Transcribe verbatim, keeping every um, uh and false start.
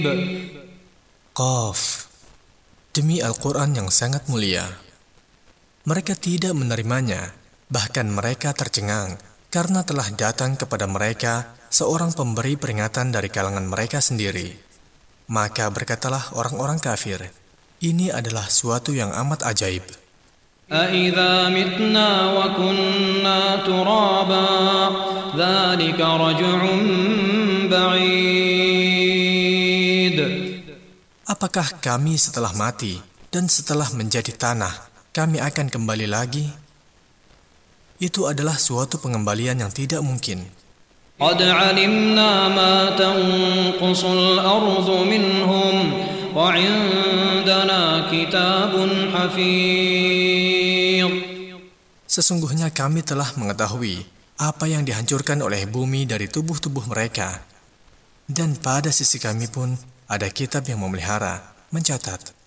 Qaf. Demi Al-Quran yang sangat mulia. Mereka tidak menerimanya, bahkan mereka tercengang, karena telah datang kepada mereka seorang pemberi peringatan dari kalangan mereka sendiri. Maka berkatalah orang-orang kafir, ini adalah suatu yang amat ajaib. أَإِذَا مِتْنَا وَكُنَّا تُرَابًا ذَلِكَ رَجْعٌ بَعِيدٌ. Apakah kami setelah mati dan setelah menjadi tanah, kami akan kembali lagi? Itu adalah suatu pengembalian yang tidak mungkin. قَدْ عَلِمْنَا مَا تَنْقُصُ الْأَرْضُ مِنْهُمْ وَعِنْدَنَا كِتَابٌ حَفِيظٌ. Sesungguhnya kami telah mengetahui apa yang dihancurkan oleh bumi dari tubuh-tubuh mereka. Dan pada sisi kami pun ada kitab yang memelihara, mencatat.